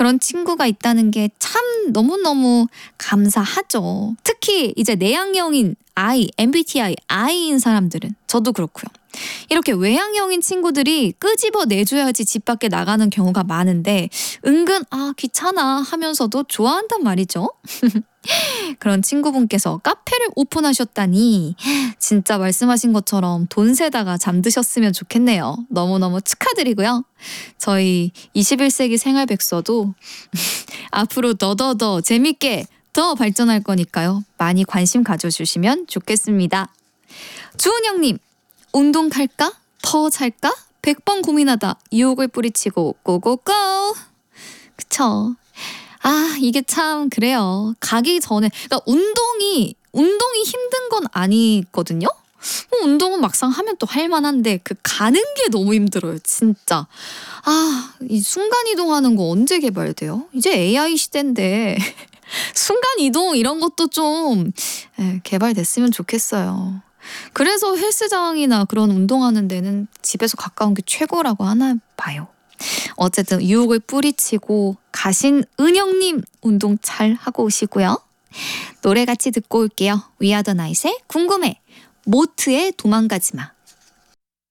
그런 친구가 있다는 게 참 너무너무 감사하죠. 특히 이제 내향형인 I, MBTI I인 사람들은, 저도 그렇고요. 이렇게 외향형인 친구들이 끄집어 내줘야지 집 밖에 나가는 경우가 많은데 은근 귀찮아 하면서도 좋아한단 말이죠. 그런 친구분께서 카페를 오픈하셨다니 진짜 말씀하신 것처럼 돈 세다가 잠드셨으면 좋겠네요. 너무너무 축하드리고요. 저희 21세기 생활백서도 앞으로 더더더 재밌게 더 발전할 거니까요. 많이 관심 가져주시면 좋겠습니다. 주은영님, 운동 갈까? 더 살까? 100번 고민하다 유혹을 뿌리치고 고고고. 그쵸? 이게 참 그래요. 가기 전에, 그러니까 운동이 힘든 건 아니거든요. 운동은 막상 하면 또 할만한데 그 가는 게 너무 힘들어요, 진짜. 이 순간 이동하는 거 언제 개발돼요? 이제 AI 시대인데 순간 이동 이런 것도 좀 개발됐으면 좋겠어요. 그래서 헬스장이나 그런 운동하는 데는 집에서 가까운 게 최고라고 하나 봐요. 어쨌든 유혹을 뿌리치고 가신 은영님, 운동 잘 하고 오시고요. 노래 같이 듣고 올게요. We are the night의 궁금해, 모트의 도망가지마.